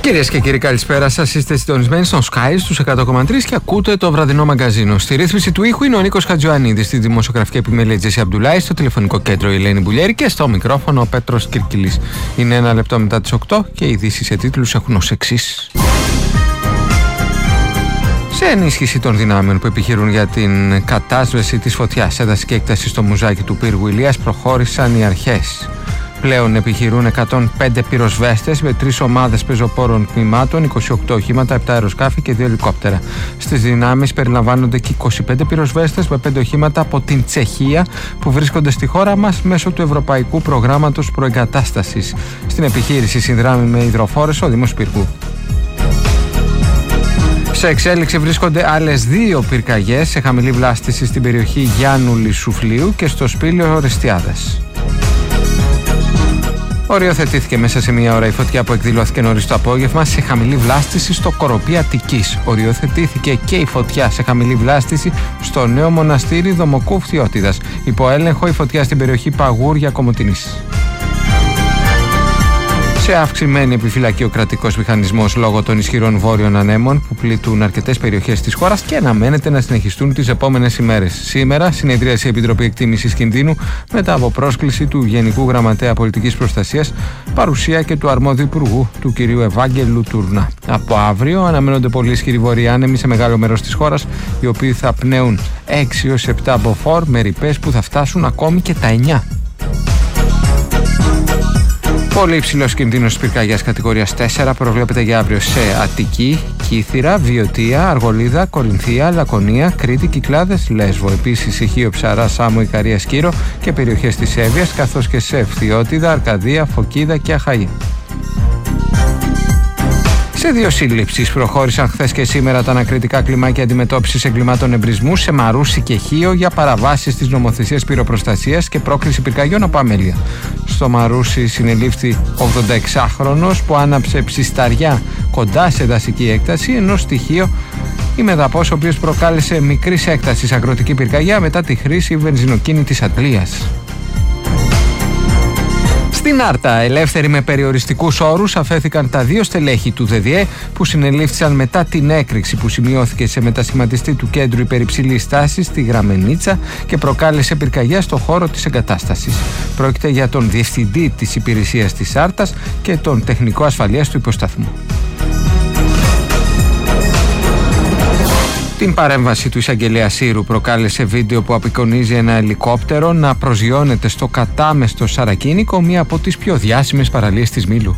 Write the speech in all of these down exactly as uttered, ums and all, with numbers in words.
Κυρίες και κύριοι, καλησπέρα σας. Είστε συντονισμένοι στον Sky στους εκατό κόμμα τρία και ακούτε το βραδινό μαγκαζίνο. Στη ρύθμιση του ήχου είναι ο Νίκος Χατζιωαννίδης, στη δημοσιογραφική επιμέλεια Τζέσι Αμπτουλάη, στο τηλεφωνικό κέντρο η Ελένη Μπουλιέρη και στο μικρόφωνο ο Πέτρος Κυρκυλής. Είναι ένα λεπτό μετά τις οκτώ και οι ειδήσεις σε τίτλους έχουν ως εξής. Σε ενίσχυση των δυνάμεων που επιχειρούν για την κατάσβεση της φωτιάς, ένταση και έκταση στο μουζάκι του πύργου Ηλίας προχώρησαν οι αρχές. Πλέον επιχειρούν εκατόν πέντε πυροσβέστες με τρεις ομάδες πεζοπόρων τμήματων, είκοσι οκτώ οχήματα, επτά αεροσκάφη και δύο ελικόπτερα. Στις δυνάμεις περιλαμβάνονται και είκοσι πέντε πυροσβέστες με πέντε οχήματα από την Τσεχία που βρίσκονται στη χώρα μας μέσω του Ευρωπαϊκού Προγράμματος Προεγκατάστασης. Στην επιχείρηση συνδράμει με υδροφόρες ο Δήμος Πύργου. Σε εξέλιξη βρίσκονται άλλες δύο πυρκαγιές σε χαμηλή βλάστηση στην περιοχή Γιάννου Λισουφλίου και στο Σπήλαιο Ορεστιάδας. Οριοθετήθηκε μέσα σε μία ώρα η φωτιά που εκδηλώθηκε νωρίς το απόγευμα σε χαμηλή βλάστηση στο Κοροπή Αττικής. Οριοθετήθηκε και η φωτιά σε χαμηλή βλάστηση στο νέο μοναστήρι Δομοκού Φθιώτιδας. Υπό έλεγχο η φωτιά στην περιοχή Παγούρια Κομοτηνής. Σε αυξημένη επιφυλακή ο κρατικός μηχανισμός λόγω των ισχυρών βόρειων ανέμων που πλήττουν αρκετές περιοχές της χώρας και αναμένεται να συνεχιστούν τις επόμενες ημέρες. Σήμερα συνεδρίασε η Επιτροπή Εκτίμησης Κινδύνου μετά από πρόσκληση του Γενικού Γραμματέα Πολιτικής Προστασίας, παρουσία και του αρμόδιου υπουργού, του κ. Ευάγγελου Τουρνά. Από αύριο αναμένονται πολύ ισχυροί βόρειοι άνεμοι σε μεγάλο μέρος της χώρας, οι οποίοι θα πνέουν έξι έως επτά μποφόρ με ρηπές που θα φτάσουν ακόμη και τα εννιά. Πολύ υψηλός κινδύνος πυρκαγιάς κατηγορίας τέσσερα προβλέπεται για αύριο σε Αττική, Κύθυρα, Βιωτία, Αργολίδα, Κορινθία, Λακωνία, Κρήτη, Κυκλάδες, Λέσβο. Επίσης Ηχείο, Ψαρά, Σάμο, Ικαρία, Σκύρο και περιοχές της Εύβοιας, καθώς και σε Φθιώτιδα, Αρκαδία, Φωκίδα και Αχαΐ. Σε δύο σύλληψεις προχώρησαν χθες και σήμερα τα ανακριτικά κλιμάκια αντιμετώπισης εγκλημάτων εμπρισμού σε Μαρούσι και Χίο για παραβάσεις της νομοθεσίας πυροπροστασίας και πρόκληση πυρκαγιών από αμέλεια. Στο Μαρούσι συνελήφθη ογδονταεξάχρονος που άναψε ψισταριά κοντά σε δασική έκταση, ενώ στη Χίο η Μεδαπός, ο οποίος προκάλεσε μικρής έκτασης αγροτική πυρκαγιά μετά τη χρήση βενζινοκίνητης αντλίας. Στην Άρτα, ελεύθεροι με περιοριστικούς όρους, αφέθηκαν τα δύο στελέχη του ΔΔΕ που συνελήφθησαν μετά την έκρηξη που σημειώθηκε σε μετασχηματιστή του κέντρου υπερυψηλής τάσης στη Γραμμενίτσα και προκάλεσε πυρκαγιά στο χώρο της εγκατάστασης. Πρόκειται για τον διευθυντή της υπηρεσίας της Άρτας και τον τεχνικό ασφαλείας του υποσταθμού. Την παρέμβαση του εισαγγελέα Σύρου προκάλεσε βίντεο που απεικονίζει ένα ελικόπτερο να προσγειώνεται στο κατάμεστο Σαρακίνικο, μία από τις πιο διάσημες παραλίες της Μήλου.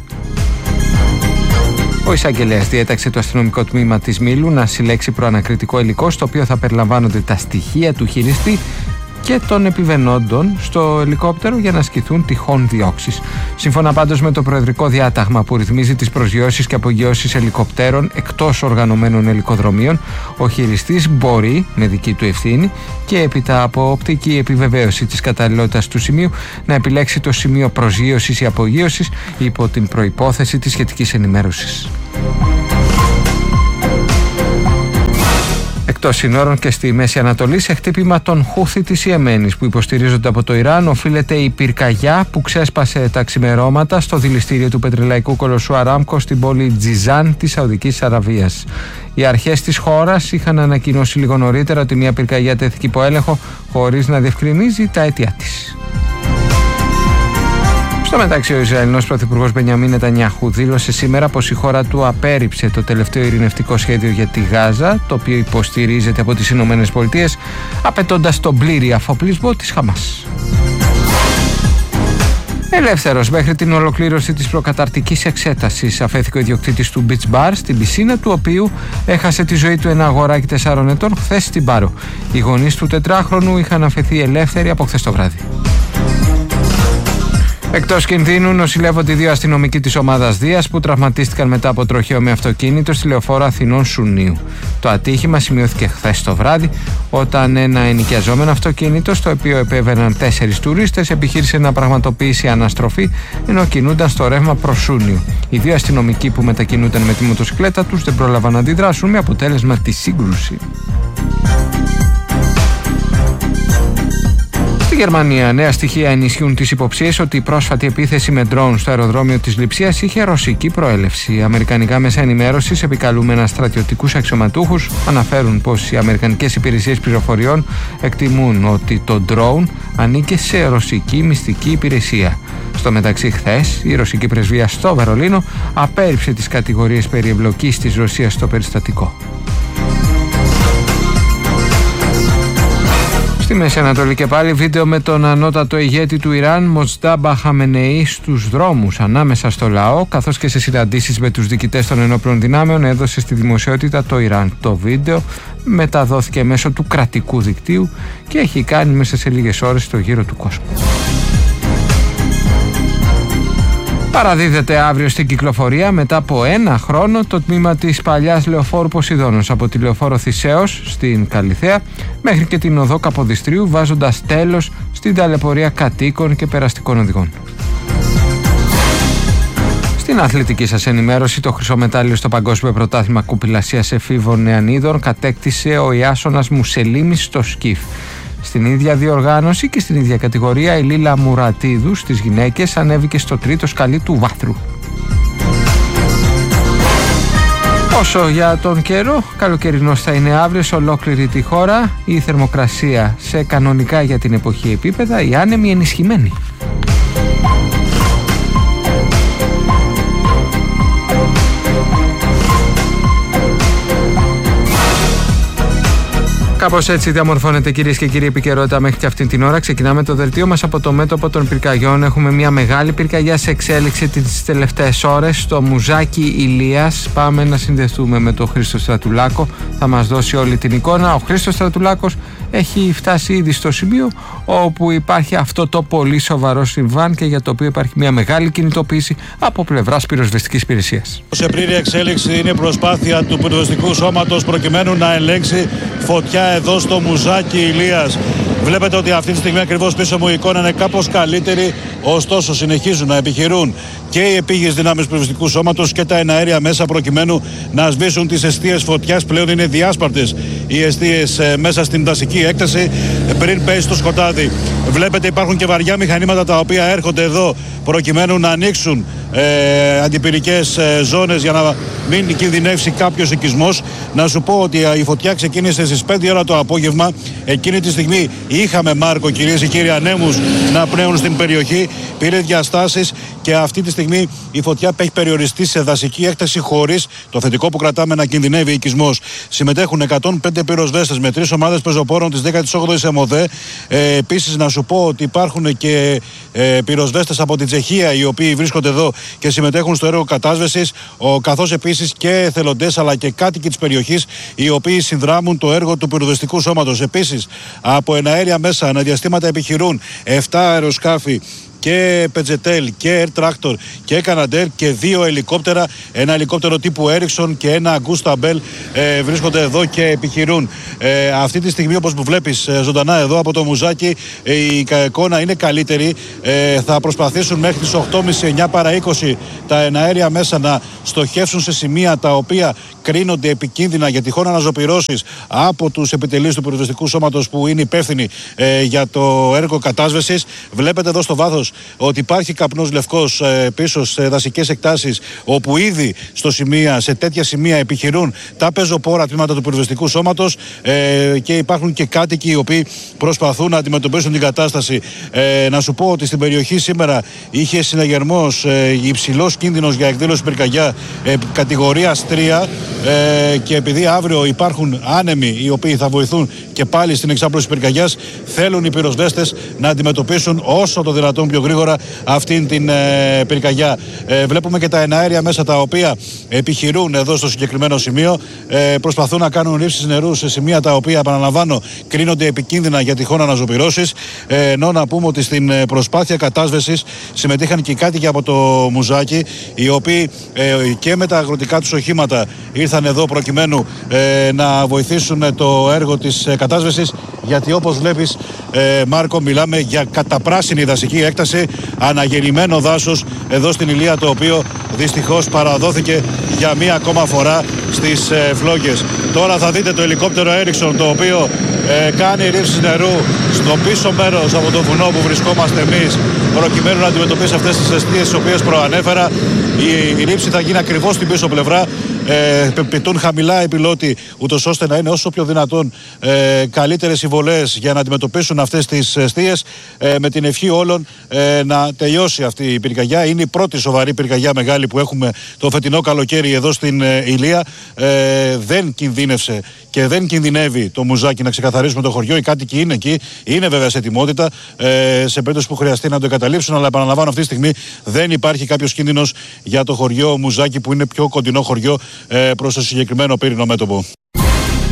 Ο εισαγγελέας διέταξε το αστυνομικό τμήμα της Μήλου να συλλέξει προανακριτικό υλικό, στο οποίο θα περιλαμβάνονται τα στοιχεία του χειριστή και των επιβαινόντων στο ελικόπτερο για να ασκηθούν τυχόν διώξεις. Σύμφωνα πάντως με το προεδρικό διάταγμα που ρυθμίζει τις προσγειώσεις και απογειώσεις ελικοπτέρων εκτός οργανωμένων ελικοδρομίων, ο χειριστής μπορεί, με δική του ευθύνη και έπειτα από οπτική επιβεβαίωση της καταλληλότητας του σημείου, να επιλέξει το σημείο προσγείωσης ή απογείωσης υπό την προϋπόθεση της σχετικής ενημέρωσης. Εκτός συνόρων και στη Μέση Ανατολή, σε χτύπημα των Χούθη της Ιεμένης που υποστηρίζονται από το Ιράν, οφείλεται η πυρκαγιά που ξέσπασε τα ξημερώματα στο δηληστήριο του πετρελαϊκού κολοσσού Αράμκο στην πόλη Τζιζάν της Σαουδικής Αραβίας. Οι αρχές της χώρας είχαν ανακοινώσει λίγο νωρίτερα ότι μια πυρκαγιά τέθηκε υπό έλεγχο, χωρίς να διευκρινίζει τα αίτια της. Στο μεταξύ, ο Ισραηλινός Πρωθυπουργός Μπενιαμίν Νετανιάχου δήλωσε σήμερα πως η χώρα του απέρριψε το τελευταίο ειρηνευτικό σχέδιο για τη Γάζα, το οποίο υποστηρίζεται από τις Ηνωμένες Πολιτείες, απαιτώντας τον πλήρη αφοπλισμό της Χαμάς. Ελεύθερος μέχρι την ολοκλήρωση της προκαταρτικής εξέτασης αφέθηκε ο ιδιοκτήτης του Beach Bar, στην πισίνα του οποίου έχασε τη ζωή του ένα αγοράκι τεσσάρων ετών χθες στην Πάρο. Οι γονείς του τετράχρονου είχαν αφαιθεί ελεύθεροι από χθες το βράδυ. Εκτός κινδύνου νοσηλεύονται οι δύο αστυνομικοί της ομάδας Δίας που τραυματίστηκαν μετά από τροχαίο με αυτοκίνητο στη λεωφόρο Αθηνών Σουνίου. Το ατύχημα σημειώθηκε χθες το βράδυ όταν ένα ενοικιαζόμενο αυτοκίνητο, στο οποίο επέβαιναν τέσσερις τουρίστες, επιχείρησε να πραγματοποιήσει αναστροφή ενώ κινούνταν στο ρεύμα προς Σούνιο. Οι δύο αστυνομικοί που μετακινούνταν με τη μοτοσυκλέτα τους δεν πρόλαβαν να αντιδράσουν, με αποτέλεσμα τη σύγκρουση. Γερμανία, νέα στοιχεία ενισχύουν τις υποψίες ότι η πρόσφατη επίθεση με ντρόουν στο αεροδρόμιο της Λειψίας είχε ρωσική προέλευση. Αμερικανικά μέσα ενημέρωσης, επικαλούμενα στρατιωτικούς αξιωματούχους, αναφέρουν πως οι αμερικανικές υπηρεσίες πληροφοριών εκτιμούν ότι το ντρόουν ανήκε σε ρωσική μυστική υπηρεσία. Στο μεταξύ, χθες, η ρωσική πρεσβεία στο Βερολίνο απέρριψε τις κατηγορίες περί εμπλοκής της Ρωσίας στο περιστατικό. Στη Μέση Ανατολή και πάλι βίντεο με τον ανώτατο ηγέτη του Ιράν Μοτζτάμπα Χαμενεή στους δρόμους ανάμεσα στο λαό, καθώς και σε συναντήσεις με τους διοικητές των ενόπλων δυνάμεων, έδωσε στη δημοσιότητα το Ιράν. Το βίντεο μεταδόθηκε μέσω του κρατικού δικτύου και έχει κάνει μέσα σε λίγες ώρες το γύρο του κόσμου. Παραδίδεται αύριο στην κυκλοφορία μετά από ένα χρόνο το τμήμα της παλιάς λεωφόρου Ποσειδώνος από τη λεωφόρο Θησέως στην Καλιθέα μέχρι και την οδό Καποδιστρίου, βάζοντας τέλος στην ταλαιπωρία κατοίκων και περαστικών οδηγών. Στην αθλητική σας ενημέρωση, το χρυσό μετάλλιο στο Παγκόσμιο Πρωτάθλημα Κουπηλασίας Εφήβων Νεανίδων κατέκτησε ο Ιάσονας Μουσελίμης στο σκιφ. Στην ίδια διοργάνωση και στην ίδια κατηγορία η Λίλα Μουρατίδου στις γυναίκες ανέβηκε στο τρίτο σκαλί του βάθρου. Όσο για τον καιρό, καλοκαιρινός θα είναι αύριο σε ολόκληρη τη χώρα, η θερμοκρασία σε κανονικά για την εποχή επίπεδα, η άνεμη ενισχυμένη. Κάπως έτσι διαμορφώνεται, κυρίες και κύριοι, επικαιρότητα μέχρι και αυτή την ώρα. Ξεκινάμε το δελτίο μας από το μέτωπο των πυρκαγιών. Έχουμε μια μεγάλη πυρκαγιά σε εξέλιξη τις τελευταίες ώρες στο Μουζάκι Ηλίας. Πάμε να συνδεθούμε με τον Χρήστο Στρατουλάκο. Θα μας δώσει όλη την εικόνα. Ο Χρήστος Στρατουλάκος έχει φτάσει ήδη στο σημείο όπου υπάρχει αυτό το πολύ σοβαρό συμβάν και για το οποίο υπάρχει μια μεγάλη κινητοποίηση από πλευράς πυροσβεστικής υπηρεσίας. Σε πλήρη εξέλιξη είναι η προσπάθεια του πυροσβεστικού σώματος προκειμένου να ελέγξει φωτιά εδώ στο Μουζάκι Ηλίας. Βλέπετε ότι αυτή τη στιγμή ακριβώς πίσω μου η εικόνα είναι κάπως καλύτερη, ωστόσο συνεχίζουν να επιχειρούν και οι επίγειες δυνάμεις του πυροσβεστικού σώματος και τα εναέρια μέσα προκειμένου να σβήσουν τις εστίες φωτιάς. Πλέον είναι διάσπαρτες οι εστίες ε, μέσα στην δασική έκταση πριν πέσει το σκοτάδι. Βλέπετε υπάρχουν και βαριά μηχανήματα τα οποία έρχονται εδώ προκειμένου να ανοίξουν ε, αντιπυρικές ε, ζώνες για να μην κινδυνεύσει κάποιος οικισμός. Να σου πω ότι η φωτιά ξεκίνησε στις πέντε ώρα το απόγευμα. Εκείνη τη στιγμή είχαμε, Μάρκο, κυρίες και κύριοι, ανέμους να πνέουν στην περιοχή. Πήρε διαστάσεις και αυτή τη στιγμή η φωτιά έχει περιοριστεί σε δασική έκταση, χωρίς το θετικό που κρατάμε να κινδυνεύει οικισμός. Συμμετέχουν εκατόν πέντε πυροσβέστες με τρεις ομάδες πεζοπόρων της δέκατη όγδοη ΕΜΟΔΕ. Ε, επίσης, να σου πω ότι υπάρχουν και ε, πυροσβέστες από την Τσεχία οι οποίοι βρίσκονται εδώ και συμμετέχουν στο έργο κατάσβεσης, καθώς επίσης και εθελοντές αλλά και κάτοικοι της περιοχής οι οποίοι συνδράμουν το έργο του πυροσβεστικού σώματος. Επίσης, από εναέρια μέσα αναδιαστήματα επιχειρούν επτά αεροσκάφη και Πετζετέλ και Air Tractor και Canadair και δύο ελικόπτερα, ένα ελικόπτερο τύπου Ericsson και ένα Augusta Bell ε, βρίσκονται εδώ και επιχειρούν. Ε, αυτή τη στιγμή, όπως που βλέπεις ε, ζωντανά εδώ από το Μουζάκι, ε, η εικόνα είναι καλύτερη. Ε, θα προσπαθήσουν μέχρι τις οκτώ και μισή εννιά παρά είκοσι τα εναέρια μέσα να στοχεύσουν σε σημεία τα οποία κρίνονται επικίνδυνα για τυχόν αναζωπυρώσεις από τους επιτελείς του πυροσβεστικού σώματος που είναι υπεύθυνοι ε, για το έργο κατάσβεσης. Βλέπετε εδώ στο βάθος ότι υπάρχει καπνός λευκός ε, πίσω σε δασικές εκτάσεις, όπου ήδη στο σημεία, σε τέτοια σημεία επιχειρούν τα πεζοπόρα τμήματα του πυροσβεστικού σώματος ε, και υπάρχουν και κάτοικοι οι οποίοι προσπαθούν να αντιμετωπίσουν την κατάσταση. Ε, να σου πω ότι στην περιοχή σήμερα είχε συναγερμός ε, υψηλός κίνδυνος για εκδήλωση πυρκαγιά ε, κατηγορίας τρία ε, και επειδή αύριο υπάρχουν άνεμοι οι οποίοι θα βοηθούν και πάλι στην εξάπλωση πυρκαγιάς, θέλουν οι πυροσβέστες να αντιμετωπίσουν όσο το δυνατόν πιο γρήγορα αυτήν την ε, πυρκαγιά. Ε, βλέπουμε και τα εναέρια μέσα τα οποία επιχειρούν εδώ στο συγκεκριμένο σημείο. Ε, προσπαθούν να κάνουν ρήψεις νερού σε σημεία τα οποία, επαναλαμβάνω, κρίνονται επικίνδυνα για τυχόν αναζωπυρώσεις. Ε, ενώ να πούμε ότι στην προσπάθεια κατάσβεσης συμμετείχαν και οι κάτοικοι από το Μουζάκι, οι οποίοι ε, και με τα αγροτικά τους οχήματα ήρθαν εδώ προκειμένου ε, να βοηθήσουν το έργο της ε, κατάσβεσης. Γιατί όπως βλέπεις, ε, Μάρκο, μιλάμε για καταπράσινη δασική έκταση, αναγεννημένο δάσος εδώ στην Ηλία, το οποίο δυστυχώς παραδόθηκε για μία ακόμα φορά στις ε, φλόγες. Τώρα θα δείτε το ελικόπτερο Ericsson, το οποίο ε, κάνει ρήψεις νερού στο πίσω μέρος από το βουνό που βρισκόμαστε εμείς, προκειμένου να αντιμετωπίσει αυτές τις αιστείες τις οποίες προανέφερα. Η, η ρήψη θα γίνει ακριβώς στην πίσω πλευρά. Ε, πετούν χαμηλά οι πιλότοι, ούτως ώστε να είναι όσο πιο δυνατόν ε, καλύτερες οι βολές για να αντιμετωπίσουν αυτές τις αιστείες. Ε, με την ευχή όλων ε, να τελειώσει αυτή η πυρκαγιά. Είναι η πρώτη σοβαρή πυρκαγιά μεγάλη που έχουμε το φετινό καλοκαίρι εδώ στην ε, Ηλία. Ε, δεν κινδύνευσε και δεν κινδυνεύει το Μουζάκι να ξεκαθαρίσουμε το χωριό. Οι κάτοικοι είναι εκεί, είναι βέβαια σε ετοιμότητα ε, σε περίπτωση που χρειαστεί να το εγκαταλείψουν. Αλλά επαναλαμβάνω, αυτή τη στιγμή δεν υπάρχει κάποιος κίνδυνος για το χωριό Μουζάκι, που είναι πιο κοντινό χωριό ε, προς το συγκεκριμένο πύρινο μέτωπο.